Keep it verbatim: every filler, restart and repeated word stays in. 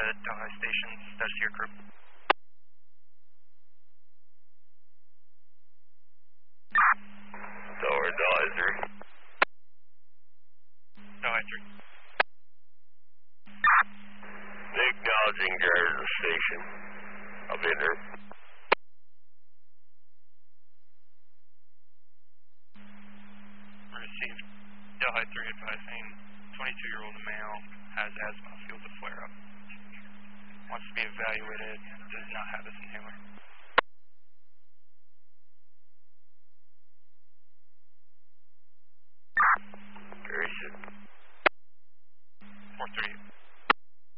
Delhi Station, that's your crew. Tower Delhi three. Delhi three. Acknowledging driver to the station. I'll be there. Received. Delhi three advising twenty-two-year-old male has asthma, feels a flare-up. Wants to be evaluated, does not have a